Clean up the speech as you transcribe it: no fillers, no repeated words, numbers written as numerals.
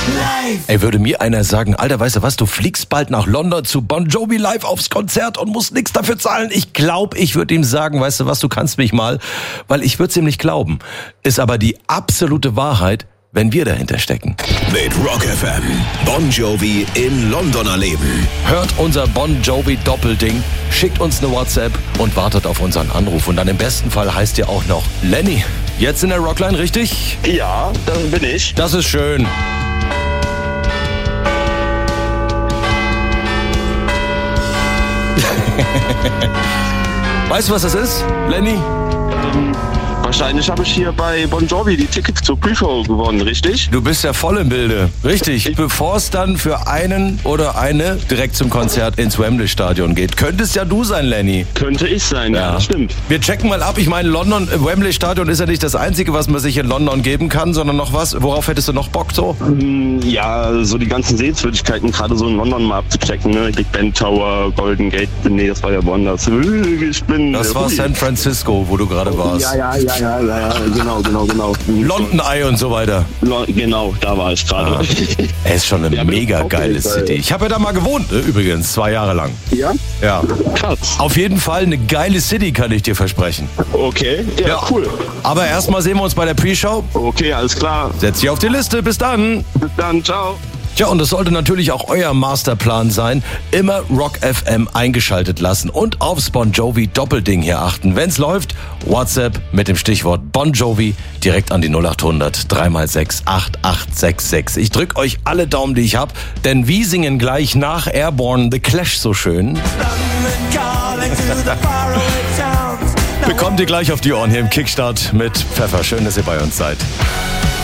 Ey, würde mir einer sagen, Alter, weißt du was, du fliegst bald nach London zu Bon Jovi live aufs Konzert und musst nichts dafür zahlen. Ich glaube, ich würde ihm sagen, weißt du was, du kannst mich mal, weil ich würde es ihm nicht glauben. Ist aber die absolute Wahrheit, wenn wir dahinter stecken. Mit Rock FM. Bon Jovi in London erleben. Hört unser Bon Jovi Doppelding, schickt uns eine WhatsApp und wartet auf unseren Anruf. Und dann im besten Fall heißt ihr auch noch Lenny. Jetzt in der Rockline, richtig? Ja, das bin ich. Das ist schön. Weißt du, was das ist, Lenny? Wahrscheinlich habe ich hier bei Bon Jovi die Tickets zur Pre-Show gewonnen, richtig? Du bist ja voll im Bilde. Richtig. Bevor es dann für einen oder eine direkt zum Konzert ins Wembley-Stadion geht. Könntest ja du sein, Lenny. Könnte ich sein, ja, das stimmt. Wir checken mal ab. Ich meine, Wembley-Stadion ist ja nicht das Einzige, was man sich in London geben kann, sondern noch was. Worauf hättest du noch Bock so? Ja, so die ganzen Sehenswürdigkeiten, gerade so in London mal abzuchecken, ne? Big Ben Tower, Golden Gate, nee, das war ja woanders. Das war San Francisco, wo du gerade warst. Ja, genau. London Eye und so weiter. Genau, da war ich gerade. Ah, es ist schon eine mega geile City. Ich habe ja da mal gewohnt, übrigens, 2 Jahre lang. Ja? Ja. Krass. Auf jeden Fall eine geile City, kann ich dir versprechen. Okay, ja, cool. Aber erstmal sehen wir uns bei der Pre-Show. Okay, alles klar. Setz dich auf die Liste. Bis dann. Bis dann, ciao. Tja, und das sollte natürlich auch euer Masterplan sein. Immer Rock FM eingeschaltet lassen und aufs Bon Jovi Doppelding hier achten. Wenn's läuft, WhatsApp mit dem Stichwort Bon Jovi direkt an die 0800 3x6 8866. Ich drück euch alle Daumen, die ich hab, denn wir singen gleich nach Airborne The Clash so schön. Bekommt ihr gleich auf die Ohren hier im Kickstart mit Pfeffer. Schön, dass ihr bei uns seid.